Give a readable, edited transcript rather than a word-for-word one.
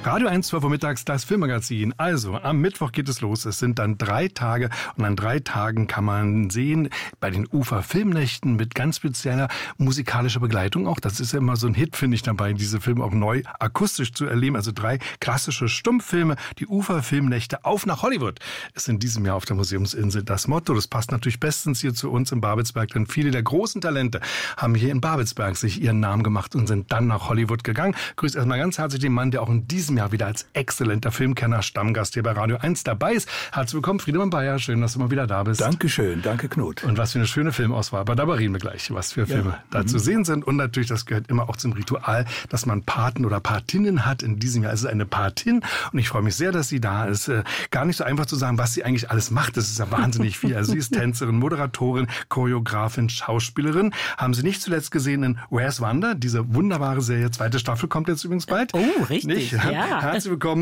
Radio 1, 12 Uhr mittags, das Filmmagazin. Also, am Mittwoch geht es los. Es sind dann 3 Tage und an 3 Tagen kann man sehen, bei den Ufer-Filmnächten mit ganz spezieller musikalischer Begleitung auch. Das ist ja immer so ein Hit, finde ich, dabei, diese Filme auch neu akustisch zu erleben. Also 3 klassische Stummfilme, die Ufer-Filmnächte auf nach Hollywood. Ist in diesem Jahr auf der Museumsinsel das Motto. Das passt natürlich bestens hier zu uns in Babelsberg, denn viele der großen Talente haben hier in Babelsberg sich ihren Namen gemacht und sind dann nach Hollywood gegangen. Grüß erstmal ganz herzlich den Mann, der auch in diesem Jahr wieder als exzellenter Filmkenner Stammgast hier bei Radio 1 dabei ist. Herzlich willkommen, Friedemann Bayer. Schön, dass du mal wieder da bist. Dankeschön, danke Knut. Und was für eine schöne Filmauswahl. Aber darüber reden wir gleich, was für Filme da zu sehen sind. Und natürlich, das gehört immer auch zum Ritual, dass man Paten oder Patinnen hat. In diesem Jahr ist es eine Patin. Und ich freue mich sehr, dass sie da ist. Gar nicht so einfach zu sagen, was sie eigentlich alles macht. Das ist ja wahnsinnig viel. Also sie ist Tänzerin, Moderatorin, Choreografin, Schauspielerin. Haben Sie nicht zuletzt gesehen in Where's Wanda? Diese wunderbare Serie. 2. Staffel kommt jetzt übrigens bald. Oh, richtig. Nicht? Ja. Herzlich willkommen,